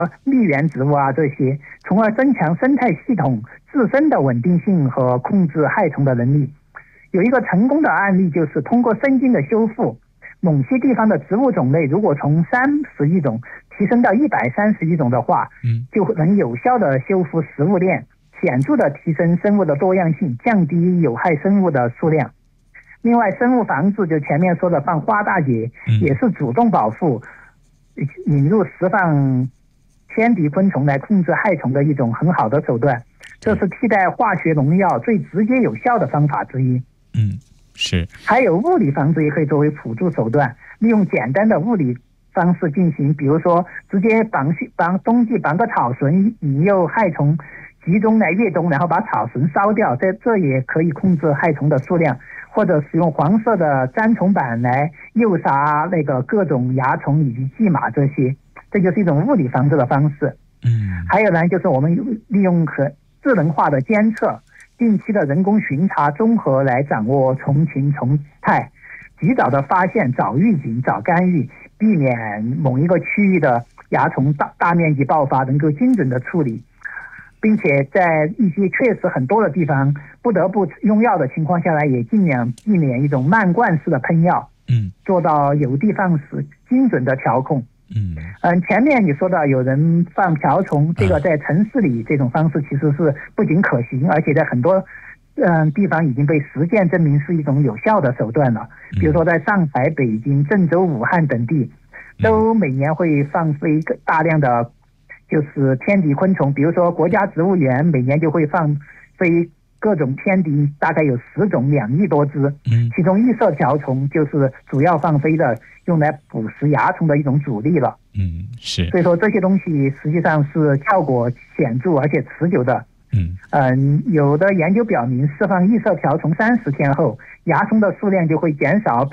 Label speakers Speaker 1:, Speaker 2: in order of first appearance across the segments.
Speaker 1: 蜜源植物啊这些，从而增强生态系统自身的稳定性和控制害虫的能力。有一个成功的案例，就是通过生菌的修复，某些地方的植物种类如果从30亿种提升到130亿种的话，就能有效的修复食物链，显著的提升生物的多样性，降低有害生物的数量。另外，生物防治就前面说的放花大姐，也是主动保护，引入释放天敌昆虫来控制害虫的一种很好的手段，这是替代化学农药最直接有效的方法之一。
Speaker 2: 是。
Speaker 1: 还有物理防治也可以作为辅助手段，利用简单的物理方式进行，比如说直接冬季绑个草绳，引诱害虫集中来越冬，然后把草绳烧掉，这也可以控制害虫的数量。或者使用黄色的粘虫板来诱杀那个各种蚜虫以及蓟马这些，这就是一种物理防治的方式。还有呢，就是我们利用智能化的监测，定期的人工巡查综合来掌握虫情虫态，及早的发现，早预警，早干预，避免某一个区域的蚜虫大面积爆发，能够精准的处理，并且在一些确实很多的地方不得不用药的情况下来，也尽量避免一种漫灌式的喷药，做到有的放矢，精准的调控。前面你说到有人放瓢虫，这个在城市里这种方式其实是不仅可行，而且在很多地方已经被实践证明是一种有效的手段了。比如说在上海、北京、郑州、武汉等地，都每年会放飞大量的就是天敌昆虫，比如说国家植物园每年就会放飞各种天敌，大概有10种，2亿多只，其中异色瓢虫就是主要放飞的，用来捕食蚜虫的一种主力了。
Speaker 2: 是。
Speaker 1: 所以说这些东西实际上是效果显著而且持久的。有的研究表明，释放异色瓢虫30天后，蚜虫的数量就会减少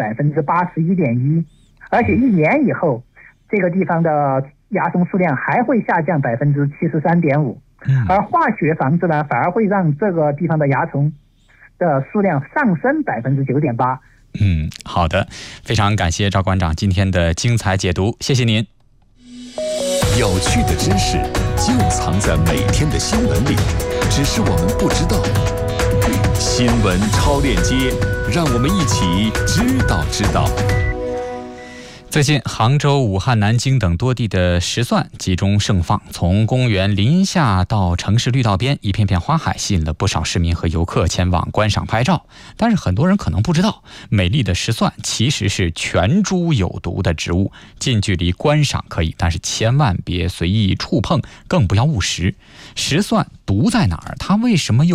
Speaker 1: 81.1%，而且1年以后，这个地方的蚜虫数量还会下降73.5%，而化学防治呢，反而会让这个地方的蚜虫的数量上升9.8%。
Speaker 2: 好的，非常感谢赵馆长今天的精彩解读，谢谢您。
Speaker 3: 有趣的知识就藏在每天的新闻里，只是我们不知道。新闻超链接，让我们一起知道。
Speaker 2: 最近，杭州、武汉、南京等多地的石蒜集中盛放，从公园林下到城市绿道边，一片片花海吸引了不少市民和游客前往观赏拍照。但是很多人可能不知道，美丽的石蒜其实是全株有毒的植物，近距离观赏可以，但是千万别随意触碰，更不要误食。石蒜毒在哪儿？它为什么又